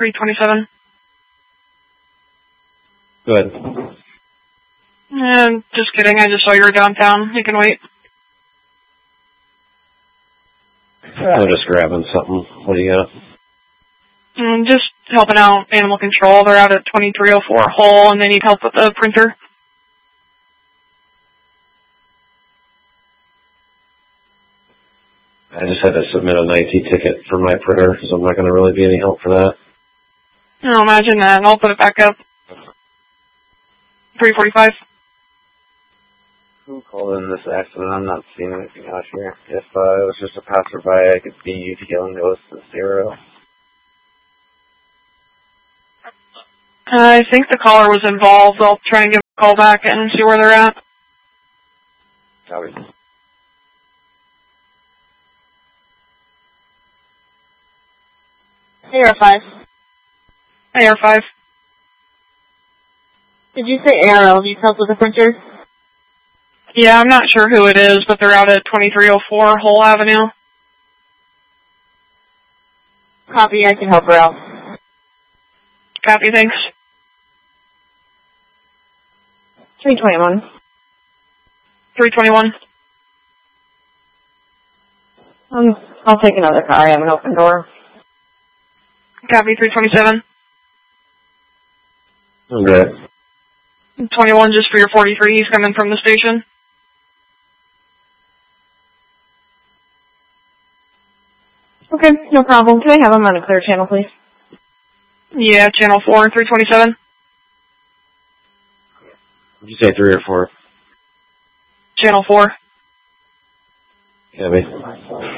327. Good. Just kidding. I just saw you were downtown. You can wait. I'm just grabbing something. What do you got? Just helping out animal control. They're out at 2304 Hull, and they need help with the printer. I just had to submit an IT ticket for my printer, so I'm not going to really be any help for that. No, imagine that. I'll put it back up. 345. Who called in this accident? I'm not seeing anything out here. If it was just a passerby, I could be feeling goes to 0. I think the caller was involved. I'll try and give a call back and see where they're at. Copy. AR5. AR5. Did you say ARL needs help with the printer? Yeah, I'm not sure who it is, but they're out at 2304 Hull Avenue. Copy, I can help her out. Copy, thanks. 321. 321. I'll take another car. I have an open door. Copy, 327. I'm good. 21 just for your 43. He's coming from the station. Okay, no problem. Can I have him on a clear channel, please? Yeah, channel 4, 327. Did you say 3 or 4? Channel 4. Copy.